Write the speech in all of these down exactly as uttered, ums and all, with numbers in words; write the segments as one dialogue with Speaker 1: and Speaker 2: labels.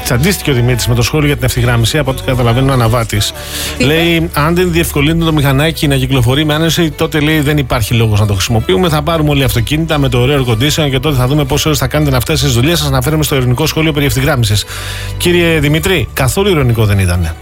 Speaker 1: Τσαντίστηκε ο Δημήτρης με το σχόλιο για την ευθυγράμμιση. Από ό,τι καταλαβαίνω, αναβάτης. Λέει: αν δεν διευκολύνει το μηχανάκι να κυκλοφορεί με άνεση, τότε λέει δεν υπάρχει λόγος να το χρησιμοποιούμε. Θα πάρουμε όλοι αυτοκίνητα με το ωραίο air condition και τότε θα δούμε πόσες ώρες θα κάνετε να φτάσετε στις δουλειές σας. Να φέρουμε στο ειρηνικό σχόλιο περί ευθυγράμμισης. Κύριε Δημήτρη, καθόλου ειρωνικό δεν ήταν.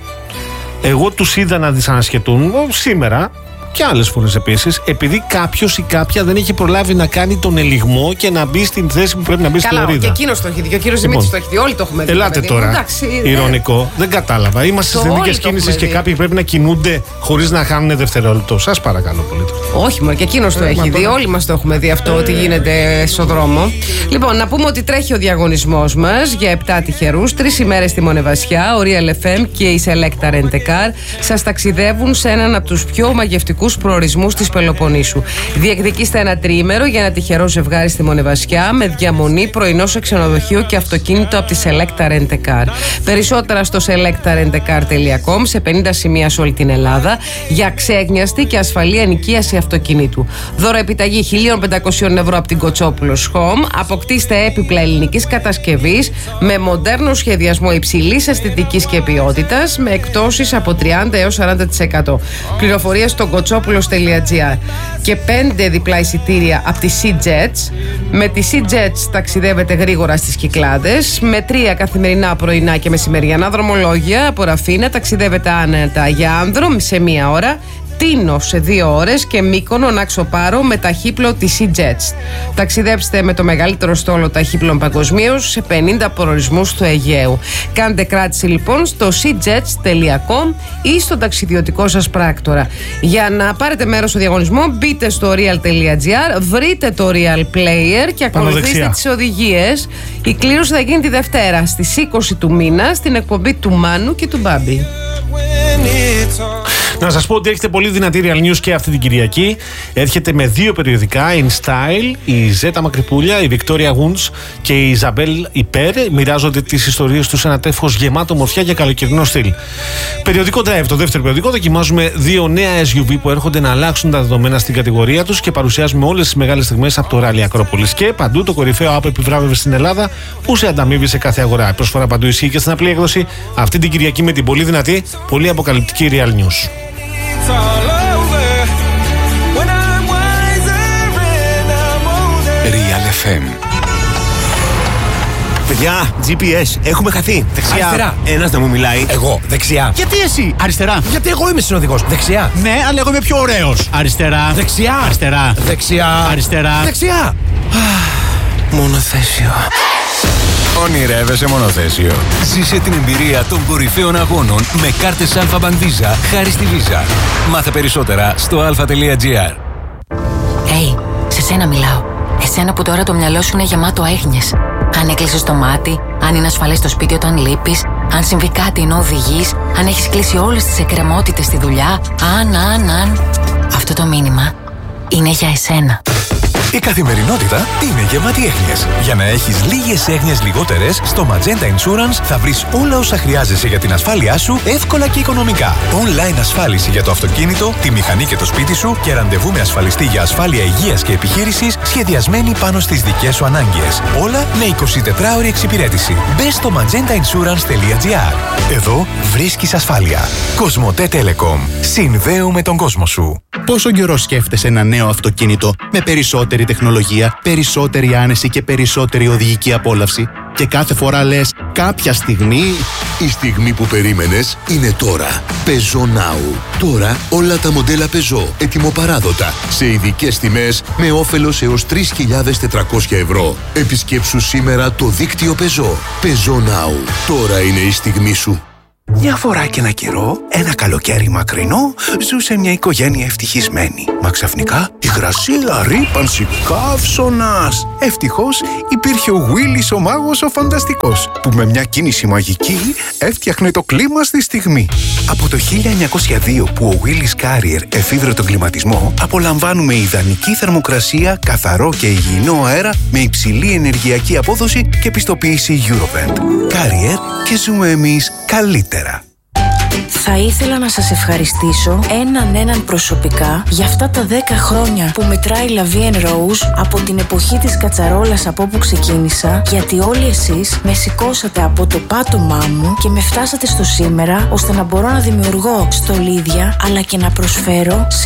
Speaker 1: Εγώ τους είδα να δυσανασχετούν σήμερα. Και άλλες φορές επίσης, επειδή κάποιος ή κάποια δεν έχει προλάβει να κάνει τον ελιγμό και να μπει στην θέση που πρέπει να μπει στην ορίδα.
Speaker 2: Καλά, και εκείνος το έχει δει, και ο κύριος Δημήτρης το έχει δει. Όλοι το έχουμε δει.
Speaker 1: Ελάτε τώρα. Εντάξει, ηρωνικό. Ναι. Δεν κατάλαβα. Είμαστε στις συνθήκες κίνησης και κάποιοι πρέπει να κινούνται χωρίς να χάνουν δευτερόλεπτο. Σας παρακαλώ πολύ.
Speaker 2: Όχι, μόνο και εκείνος το έχει δει. Όλοι μας το έχουμε δει αυτό, ότι γίνεται στο δρόμο. Λοιπόν, να πούμε ότι τρέχει ο διαγωνισμός μας για επτά τυχερούς. Τρεις ημέρες στη Μονεβασιά. Ο Real εφ εμ και η Selecta Rent a Car σας ταξιδεύουν σε έναν από τους πιο μαγευτικούς προορισμούς της Πελοποννήσου. Διεκδικήστε ένα τριήμερο για ένα τυχερό ζευγάρι στη Μονεβασιά με διαμονή, πρωινό σε ξενοδοχείο και αυτοκίνητο από τη Selecta Rent a Car. Περισσότερα στο selecta rent a car τελεία com, σε πενήντα σημεία σε όλη την Ελλάδα, για ξέγνιαστη και ασφαλή ενοικίαση αυτοκινήτου. Δώρο επιταγή χίλια πεντακόσια ευρώ από την Κοτσόπουλος Home. Αποκτήστε έπιπλα ελληνικής κατασκευής με μοντέρνο σχεδιασμό υψηλής αισθητικής και ποιότητας, με εκπτώσεις από τριάντα έως σαράντα τοις εκατό. Πληροφορίες στο κοτσόπουλος τελεία τζι άρ και πέντε διπλά εισιτήρια από τη SeaJets. Με τη SeaJets ταξιδεύετε γρήγορα στις Κυκλάδες, με τρία καθημερινά πρωινά και μεσημεριανά δρομολόγια από Ραφίνα ταξιδεύετε άνετα για Άνδρο σε μία ώρα, Τίνο σε δύο ώρες και Μύκονο Νάξο Πάρο με ταχύπλο τη SeaJets. Ταξιδέψτε με το μεγαλύτερο στόλο ταχύπλων παγκοσμίως σε πενήντα προορισμούς του Αιγαίου. Κάντε κράτηση λοιπόν στο seajets τελεία com ή στο ταξιδιωτικό σας πράκτορα. Για να πάρετε μέρος στο διαγωνισμό, μπείτε στο real τελεία τζι άρ, βρείτε το Real Player και ακολουθήστε τις οδηγίες. Η κλήρωση θα γίνει τη Δευτέρα στις είκοσι του μήνα στην εκπομπή του Μάνου και του Μπάμπη.
Speaker 1: Να σας πω ότι έχετε πολύ δυνατή Real News και αυτή την Κυριακή. Έρχεται με δύο περιοδικά, In Style, η Ζέτα Μακρυπούλια, η Victoria Wounds και η Ιζαμπέλ Υπέρ. Μοιράζονται τις ιστορίες τους σε ένα τεύχος γεμάτο μορφιά και καλοκαιρινό στυλ. Περιοδικό Drive, το δεύτερο περιοδικό, δοκιμάζουμε δύο νέα ες γιου βι που έρχονται να αλλάξουν τα δεδομένα στην κατηγορία τους και παρουσιάζουμε όλες τις μεγάλες στιγμές από το Rally Ακρόπολης. Και παντού το κορυφαίο app επιβράβευε στην Ελλάδα που σε ανταμείβει σε κάθε αγορά. Η προσφορά παντού ισχύει και στην απλή έκδοση αυτή την Κυριακή με την πολύ δυνατή, πολύ αποκαλυπτική Real News.
Speaker 3: Real εφ εμ.
Speaker 4: Παιδιά, τζι πι ες, έχουμε χαθεί. Δεξιά.
Speaker 5: Αριστερά.
Speaker 4: Ένας να μου μιλάει.
Speaker 5: Εγώ. Δεξιά.
Speaker 4: Γιατί εσύ?
Speaker 5: Αριστερά. Γιατί εγώ είμαι συνοδηγός. Δεξιά.
Speaker 4: Ναι, αλλά εγώ είμαι πιο ωραίος.
Speaker 5: Αριστερά.
Speaker 4: Δεξιά.
Speaker 5: Αριστερά.
Speaker 4: Δεξιά.
Speaker 5: Αριστερά.
Speaker 4: Δεξιά. Μονοθέσιο.
Speaker 3: Ονειρεύεσαι μονοθέσιο. Ζήσε την εμπειρία των κορυφαίων αγώνων με κάρτες Alpha Bank Visa χάρη στη Visa. Μάθε περισσότερα στο alpha τελεία τζι άρ.
Speaker 6: Hey, σε σένα μιλάω. Εσένα που τώρα το μυαλό σου είναι γεμάτο έγνοιες. Αν έκλεισες το μάτι, αν είναι ασφαλές στο σπίτι όταν λείπεις, αν συμβεί κάτι ενώ οδηγείς, αν έχεις κλείσει όλες τις εκκρεμότητες στη δουλειά, αν, αν, αν. Αυτό το μήνυμα είναι για εσένα.
Speaker 3: Η καθημερινότητα είναι γεμάτη έγνοιες. Για να έχεις λίγες έγνοιες λιγότερες, στο Magenta Insurance θα βρεις όλα όσα χρειάζεσαι για την ασφάλειά σου εύκολα και οικονομικά. Online ασφάλιση για το αυτοκίνητο, τη μηχανή και το σπίτι σου και ραντεβού με ασφαλιστή για ασφάλεια υγείας και επιχείρησης σχεδιασμένη πάνω στις δικές σου ανάγκες. Όλα με εικοσιτετράωρη εξυπηρέτηση. Μπες στο magenta insurance τελεία τζι άρ. Εδώ βρίσκεις ασφάλεια. Κοσμοτέ Telecom. Συνδέουμε τον κόσμο σου.
Speaker 7: Πόσο καιρό σκέφτεσαι ένα νέο αυτοκίνητο με περισσότερη τεχνολογία, περισσότερη άνεση και περισσότερη οδηγική απόλαυση και κάθε φορά λες κάποια στιγμή...
Speaker 8: Η στιγμή που περίμενες είναι τώρα. Peugeot Now. Τώρα όλα τα μοντέλα Peugeot ετοιμοπαράδοτα σε ειδικές τιμές με όφελος έως τρεις χιλιάδες τετρακόσια ευρώ. Επισκέψου σήμερα το δίκτυο Peugeot. Peugeot Now. Τώρα είναι η στιγμή σου.
Speaker 9: Μια φορά και ένα καιρό, ένα καλοκαίρι μακρινό, ζούσε μια οικογένεια ευτυχισμένη. Μα ξαφνικά υγρασία, ρύπανση, καύσωνας. Ευτυχώς υπήρχε ο Willis ο μάγος ο φανταστικός, που με μια κίνηση μαγική έφτιαχνε το κλίμα στη στιγμή. Από το χίλια εννιακόσια δύο που ο Willis Carrier εφήβρε τον κλιματισμό, απολαμβάνουμε ιδανική θερμοκρασία, καθαρό και υγιεινό αέρα με υψηλή ενεργειακή απόδοση και πιστοποίηση Eurovent. Carrier, και ζούμε εμείς καλύτερα.
Speaker 10: Θα ήθελα να σας ευχαριστήσω έναν έναν προσωπικά για αυτά τα δέκα χρόνια που μετράει La Vie en Rose από την εποχή της κατσαρόλας από όπου ξεκίνησα, γιατί όλοι εσείς με σηκώσατε από το πάτωμά μου και με φτάσατε στο σήμερα ώστε να μπορώ να δημιουργώ στολίδια αλλά και να προσφέρω